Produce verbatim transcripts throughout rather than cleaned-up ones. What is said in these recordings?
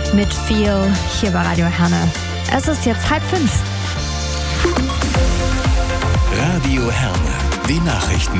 mit Feel hier bei Radio Herne. Es ist jetzt halb fünf. Radio Herne, die Nachrichten.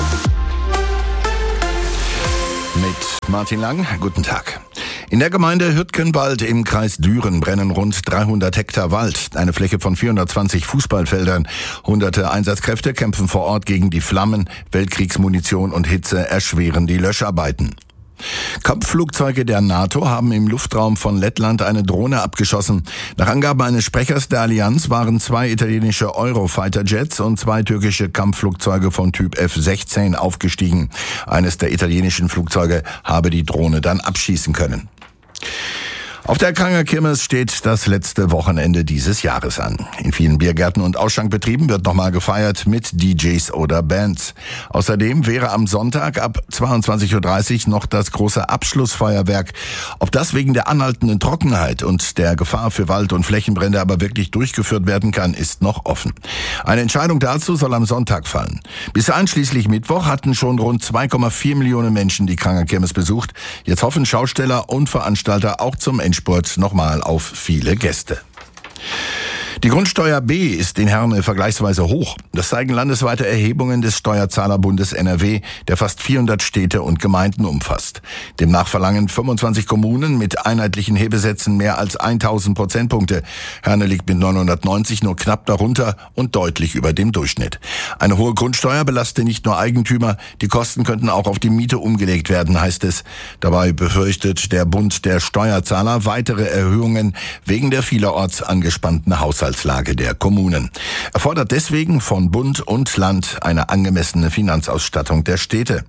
Mit Martin Lang, guten Tag. In der Gemeinde Hürtgenwald im Kreis Düren brennen rund dreihundert Hektar Wald, eine Fläche von vierhundertzwanzig Fußballfeldern. Hunderte Einsatzkräfte kämpfen vor Ort gegen die Flammen. Weltkriegsmunition und Hitze erschweren die Löscharbeiten. Kampfflugzeuge der NATO haben im Luftraum von Lettland eine Drohne abgeschossen. Nach Angaben eines Sprechers der Allianz waren zwei italienische Eurofighter-Jets und zwei türkische Kampfflugzeuge von Typ F sechzehn aufgestiegen. Eines der italienischen Flugzeuge habe die Drohne dann abschießen können. Auf der Kranger Kirmes steht das letzte Wochenende dieses Jahres an. In vielen Biergärten und Ausschankbetrieben wird nochmal gefeiert mit D Js oder Bands. Außerdem wäre am Sonntag ab zweiundzwanzig Uhr dreißig noch das große Abschlussfeuerwerk. Ob das wegen der anhaltenden Trockenheit und der Gefahr für Wald- und Flächenbrände aber wirklich durchgeführt werden kann, ist noch offen. Eine Entscheidung dazu soll am Sonntag fallen. Bis einschließlich Mittwoch hatten schon rund zwei Komma vier Millionen Menschen die Kranger Kirmes besucht. Jetzt hoffen Schausteller und Veranstalter auch zum Endspurt nochmal auf viele Gäste. Die Grundsteuer B ist in Herne vergleichsweise hoch. Das zeigen landesweite Erhebungen des Steuerzahlerbundes N R W, der fast vierhundert Städte und Gemeinden umfasst. Demnach verlangen fünfundzwanzig Kommunen mit einheitlichen Hebesätzen mehr als tausend Prozentpunkte. Herne liegt mit neunhundertneunzig nur knapp darunter und deutlich über dem Durchschnitt. Eine hohe Grundsteuer belaste nicht nur Eigentümer, die Kosten könnten auch auf die Miete umgelegt werden, heißt es. Dabei befürchtet der Bund der Steuerzahler weitere Erhöhungen wegen der vielerorts angespannten Haushaltslage der Kommunen. Er fordert deswegen von Bund und Land eine angemessene Finanzausstattung der Städte.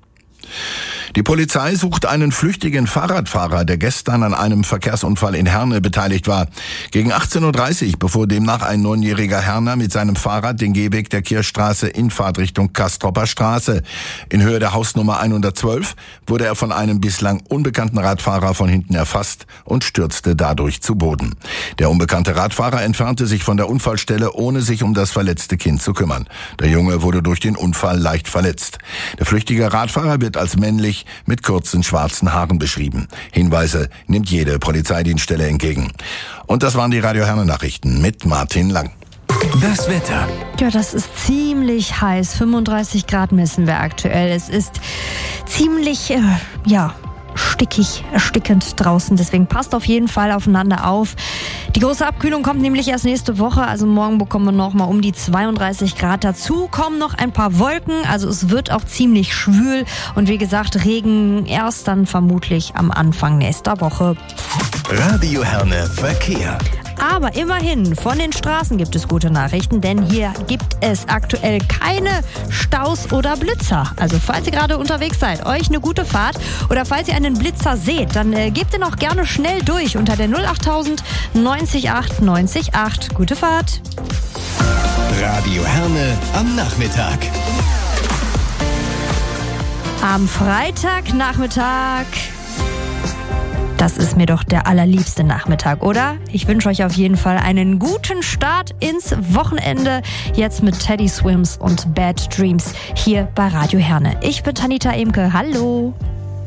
Die Polizei sucht einen flüchtigen Fahrradfahrer, der gestern an einem Verkehrsunfall in Herne beteiligt war. Gegen achtzehn Uhr dreißig befuhr demnach ein neunjähriger Herner mit seinem Fahrrad den Gehweg der Kirchstraße in Fahrtrichtung Kastropper Straße. In Höhe der Hausnummer hundertzwölf wurde er von einem bislang unbekannten Radfahrer von hinten erfasst und stürzte dadurch zu Boden. Der unbekannte Radfahrer entfernte sich von der Unfallstelle, ohne sich um das verletzte Kind zu kümmern. Der Junge wurde durch den Unfall leicht verletzt. Der flüchtige Radfahrer wird als männlich mit kurzen schwarzen Haaren beschrieben. Hinweise nimmt jede Polizeidienststelle entgegen. Und das waren die Radio Herne Nachrichten mit Martin Lang. Das Wetter. Ja, das ist ziemlich heiß. fünfunddreißig Grad messen wir aktuell. Es ist ziemlich, äh, ja... stickig, erstickend draußen. Deswegen passt auf jeden Fall aufeinander auf. Die große Abkühlung kommt nämlich erst nächste Woche. Also morgen bekommen wir noch mal um die zweiunddreißig Grad. Dazu kommen noch ein paar Wolken. Also es wird auch ziemlich schwül. Und wie gesagt, Regen erst dann vermutlich am Anfang nächster Woche. Radio Herne Verkehr. Aber immerhin, von den Straßen gibt es gute Nachrichten, denn hier gibt es aktuell keine Staus oder Blitzer. Also falls ihr gerade unterwegs seid, euch eine gute Fahrt, oder falls ihr einen Blitzer seht, dann äh, gebt ihn auch gerne schnell durch unter der null achttausend neunzig acht neunzig acht. Gute Fahrt! Radio Herne am Nachmittag. Am Freitagnachmittag. Das ist mir doch der allerliebste Nachmittag, oder? Ich wünsche euch auf jeden Fall einen guten Start ins Wochenende. Jetzt mit Teddy Swims und Bad Dreams hier bei Radio Herne. Ich bin Tanita Emke. Hallo!